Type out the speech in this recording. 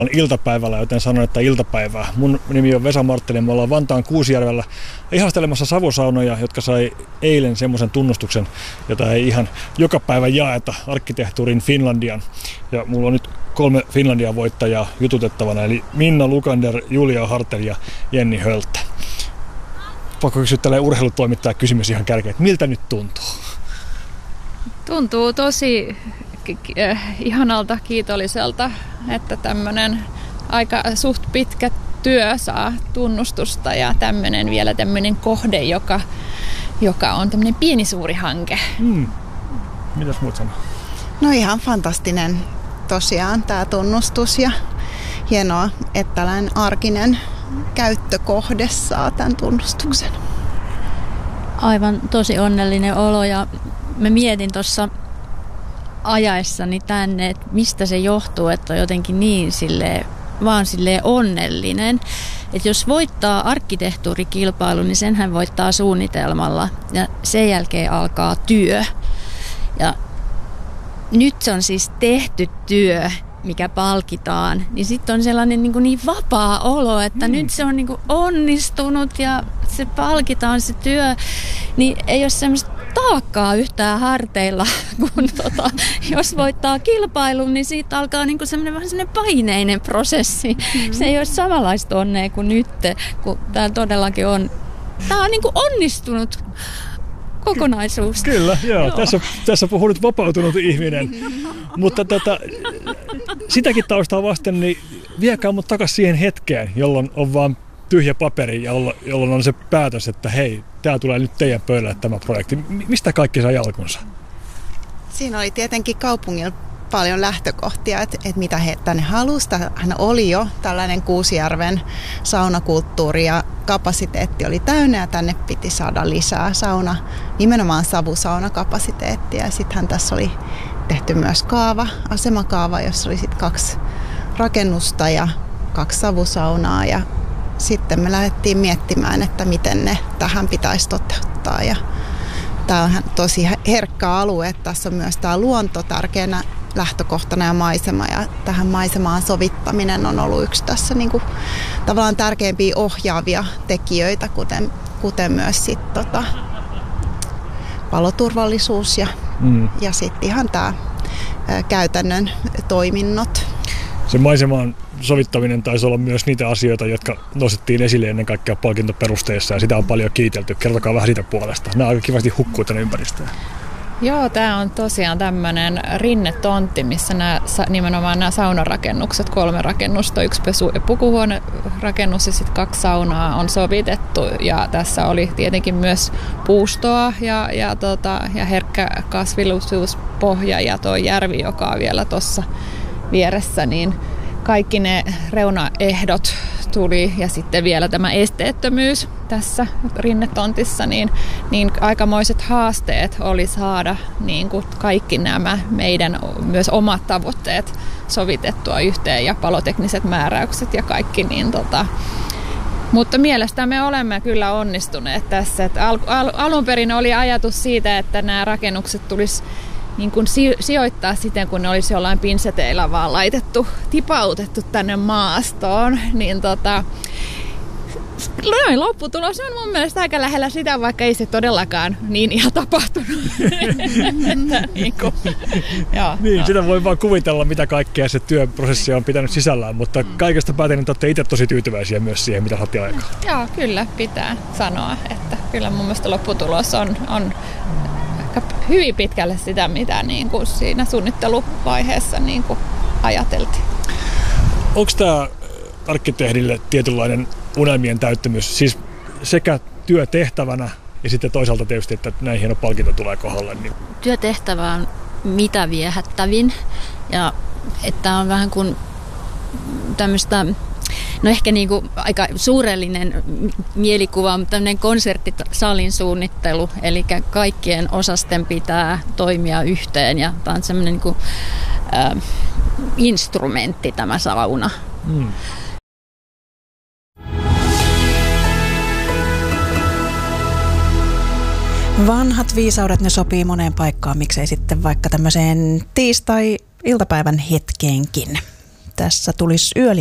On iltapäivällä, joten sanon, että iltapäivää. Mun nimi on Vesa Marttinen, me ollaan Vantaan Kuusijärvellä ihastelemassa savusaunoja, jotka sai eilen semmoisen tunnustuksen, jota ei ihan joka päivä jaeta, arkkitehtuurin Finlandian. Ja mulla on nyt 3 Finlandian voittajaa jututettavana, eli Minna Lukander, Julia Hartel ja Jenni Hölttä. Pakko kysyä tälleen urheilutoimittaja kysymys ihan kärkeen, että miltä nyt tuntuu? Tuntuu tosi ihanalta, kiitolliselta, että tämmöinen aika suht pitkä työ saa tunnustusta ja vielä tämmöinen kohde, joka on tämmöinen pieni suuri hanke. Mitäs muut sanoo? No ihan fantastinen tosiaan tämä tunnustus ja hienoa, että tällainen arkinen käyttökohde saa tämän tunnustuksen. Aivan tosi onnellinen olo ja mä mietin tuossa ajaessani tänne, että mistä se johtuu, että on jotenkin niin vaan onnellinen. Että jos voittaa arkkitehtuurikilpailu, niin senhän voittaa suunnitelmalla ja sen jälkeen alkaa työ. Ja nyt se on siis tehty työ, mikä palkitaan, niin sitten on sellainen niin vapaa olo, että nyt se on niin onnistunut ja se palkitaan se työ, niin ei ole semmoista taakkaa yhtään harteilla, kun jos voittaa kilpailun, niin siitä alkaa niin vähän semmoinen paineinen prosessi. Se ei ole samanlaista onnea kuin nyt, kun tämä todellakin on. Tämä on niin onnistunut kokonaisuus. Kyllä, joo. Tässä puhuu nyt vapautunut ihminen. Mutta sitäkin taustaa vasten, niin viekää mut takaisin siihen hetkeen, jolloin on vaan tyhjä paperi, jolloin on se päätös, että hei, tää tulee nyt teidän pöydälle tämä projekti. Mistä kaikki sai alkunsa? Siinä oli tietenkin kaupungilla paljon lähtökohtia, että mitä he tänne halusivat. Hän oli jo tällainen Kuusijärven saunakulttuuri ja kapasiteetti oli täynnä ja tänne piti saada lisää nimenomaan savusaunakapasiteettia. Ja sittenhän tässä oli tehty myös asemakaava, jossa oli sitten 2 rakennusta ja 2 savusaunaa ja sitten me lähdettiin miettimään, että miten ne tähän pitäisi toteuttaa. Ja tämä on tosi herkkä alue, että tässä on myös tämä luonto tärkeänä lähtökohtana ja maisema. Ja tähän maisemaan sovittaminen on ollut yksi tässä niin kuin, tavallaan tärkeimpiä ohjaavia tekijöitä, kuten myös sit, paloturvallisuus ja sitten ihan tämä käytännön toiminnot. Se maisemaan sovittaminen taisi olla myös niitä asioita, jotka nostettiin esille ennen kaikkea palkintoperusteissa ja sitä on paljon kiitelty. Kertokaa vähän siitä puolesta. Nämä aika kivasti hukkuu tänne ympäristöön. Joo, tämä on tosiaan tämmöinen rinnetontti, missä nimenomaan nämä saunarakennukset, 3 rakennusta, 1 pesu- ja pukuhuonerakennus ja sitten 2 saunaa on sovitettu. Ja tässä oli tietenkin myös puustoa ja herkkä kasvillisuuspohja ja tuo järvi, joka on vielä tuossa vieressä, niin kaikki ne reunaehdot tuli ja sitten vielä tämä esteettömyys tässä rinnetontissa, niin aikamoiset haasteet oli saada niin kuin kaikki nämä meidän myös omat tavoitteet sovitettua yhteen ja palotekniset määräykset ja kaikki. Mutta mielestäni me olemme kyllä onnistuneet tässä. Alun perin oli ajatus siitä, että nämä rakennukset tulisi niin kuin sijoittaa siten, kun ne olisi jollain pinseteillä vaan tipautettu tänne maastoon, niin lopputulos on mun mielestä aika lähellä sitä, vaikka ei se todellakaan niin ihan tapahtunut. Sitä voi vaan kuvitella, mitä kaikkea se työprosessi on pitänyt sisällään, mutta kaikesta päätellen niin te olette itse tosi tyytyväisiä myös siihen, mitä saatiin aikaan. Joo, kyllä pitää sanoa, että kyllä mun mielestä lopputulos on hyvin pitkälle sitä, mitä niin kuin siinä suunnitteluvaiheessa niin kuin ajateltiin. Onko tämä arkkitehdille tietynlainen unelmien täyttymys, siis sekä työtehtävänä ja sitten toisaalta tietysti, että näin hieno palkinto tulee kohdalle? Niin. Työtehtävä on mitä viehättävin ja että on vähän kuin tämmöistä, no ehkä niin kuin aika suurellinen mielikuva, mutta tämmöinen konserttisalin suunnittelu, eli kaikkien osasten pitää toimia yhteen ja tämä on semmoinen niin kuin, instrumentti tämä sauna. Vanhat viisaudet, ne sopii moneen paikkaan, miksei sitten vaikka tämmöiseen tiistai-iltapäivän hetkeenkin. Tässä tulisi